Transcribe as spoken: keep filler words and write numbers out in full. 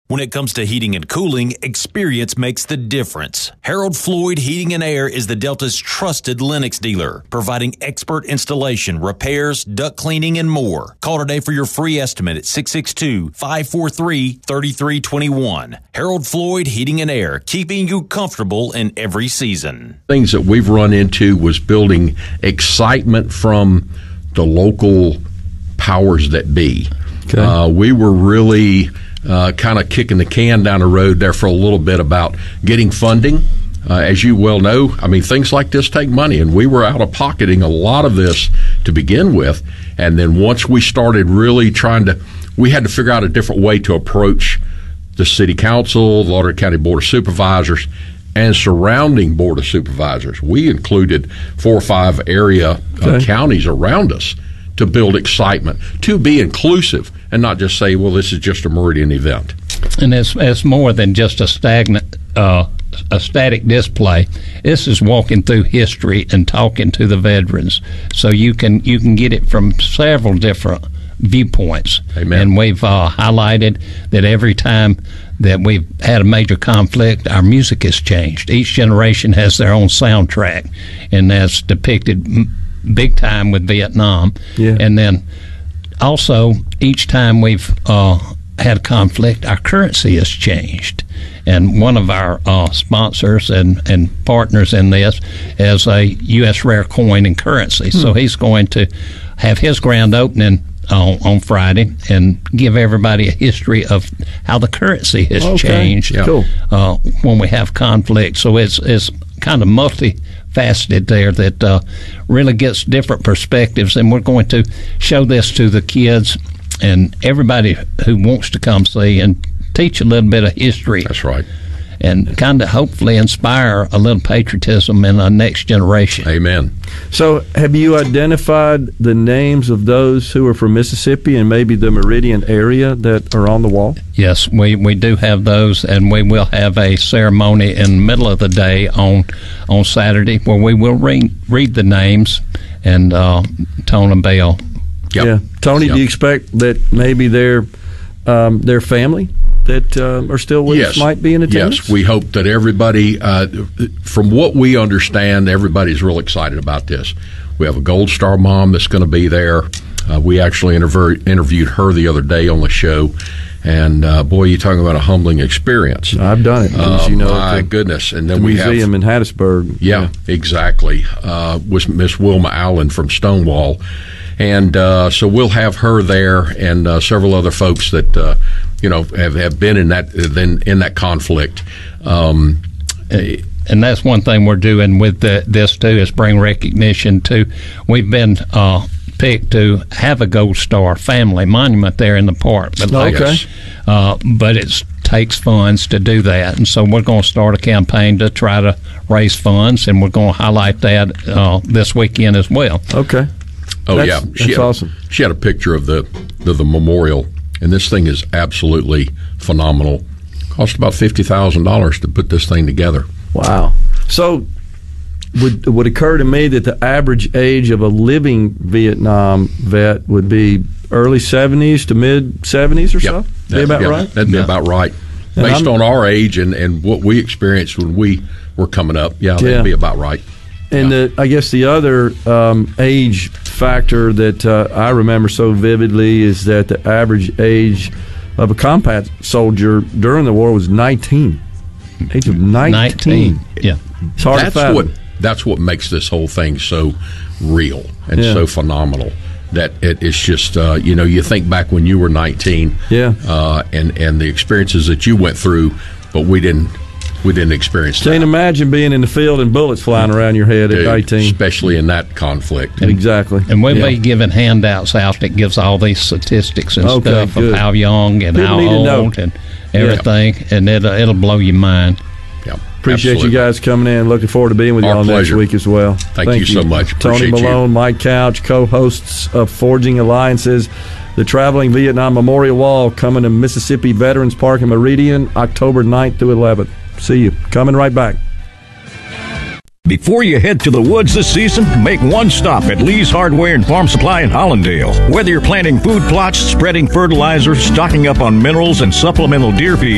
When it comes to heating and cooling, experience makes the difference. Harold Floyd Heating and Air is the Delta's trusted Lennox dealer, providing expert installation, repairs, duct cleaning, and more. Call today for your free estimate at six six two, five four three, three three two one. Harold Floyd Heating and Air, keeping you comfortable in every season. Things that we've run into was building excitement from the local powers that be. Okay. Uh, we were really... Uh, kind of kicking the can down the road there for a little bit about getting funding. Uh, as you well know, I mean, things like this take money, and we were out of pocketing a lot of this to begin with. And then once we started really trying to, we had to figure out a different way to approach the city council, the Lauderdale County Board of Supervisors, and surrounding Board of Supervisors. We included four or five area uh, okay. counties around us to build excitement, to be inclusive, and not just say, well, this is just a Meridian event. And it's, it's more than just a stagnant, uh, a static display. This is walking through history and talking to the veterans, so you can you can get it from several different viewpoints. Amen. And we've uh, highlighted that every time that we've had a major conflict, our music has changed. Each generation has their own soundtrack, and that's depicted big time with Vietnam. Yeah. And then also each time we've uh, had a conflict, our currency has changed. And one of our uh, sponsors and, and partners in this is a U S rare coin and currency. Hmm. So he's going to have his grand opening uh, on Friday and give everybody a history of how the currency has okay. changed yeah. cool. uh, when we have conflict. So it's it's kind of multi-faceted there that uh, really gets different perspectives, and we're going to show this to the kids and everybody who wants to come see and teach a little bit of history. That's right. And kind of hopefully inspire a little patriotism in our next generation. Amen. So have you identified the names of those who are from Mississippi and maybe the Meridian area that are on the wall? Yes, we, we do have those, and we will have a ceremony in the middle of the day on on Saturday where we will read, read the names and uh, tone a bell. Yep. Yeah. Tony, yep. do you expect that maybe their, um, their family that uh, are still with yes. us might be in attendance? Yes, we hope that everybody, uh, from what we understand, everybody's real excited about this. We have a Gold Star mom that's going to be there. Uh, we actually interv- interviewed her the other day on the show, and uh, boy, you're talking about a humbling experience. I've done it, uh, as you know. My the, goodness. And then the we museum have, in Hattiesburg. Yeah, yeah. exactly, uh, with Miss Wilma Allen from Stonewall. And uh, so we'll have her there and uh, several other folks that uh, you know have, have been in that in, in that conflict. Um, and that's one thing we're doing with the, this too is bring recognition to. We've been uh, picked to have a Gold Star family monument there in the park, but okay. like, uh, but it takes funds to do that, and so we're going to start a campaign to try to raise funds, and we're going to highlight that uh, this weekend as well. Okay. Oh, that's, yeah. She that's had, awesome. She had a picture of the, the, the memorial, and this thing is absolutely phenomenal. Cost about fifty thousand dollars to put this thing together. Wow. So would it would occur to me that the average age of a living Vietnam vet would be early seventies to mid-seventies or yep. so? That, be about yeah, right? That'd be yeah. about right. And Based I'm, on our age and, and what we experienced when we were coming up, yeah, that'd yeah. be about right. And yeah. the, I guess the other um, age factor that uh, I remember so vividly is that the average age of a combat soldier during the war was nineteen. Age of nineteen. nineteen. Yeah. It's hard that's to fathom. what that's what makes this whole thing so real and yeah. so phenomenal. That it, it's just uh, you know, you think back when you were nineteen, yeah, uh, and and the experiences that you went through, but we didn't. We didn't experience that. Can't imagine being in the field and bullets flying around your head Dude, at eighteen. Especially in that conflict. And, exactly. And we'll yeah. be giving handouts out that gives all these statistics and okay, stuff good. of how young and People how old and everything, yeah. and it'll, it'll blow your mind. Yeah, Appreciate absolutely. you guys coming in. Looking forward to being with Our y'all pleasure. next week as well. Thank, Thank you, you so much. Tony Appreciate Malone, you. Mike Couch, co-hosts of Forging Alliances. The Traveling Vietnam Memorial Wall coming to Mississippi Veterans Park in Meridian, October ninth through eleventh. See you. Coming right back. Before you head to the woods this season, make one stop at Lee's Hardware and Farm Supply in Hollandale. Whether you're planting food plots, spreading fertilizer, stocking up on minerals and supplemental deer feed,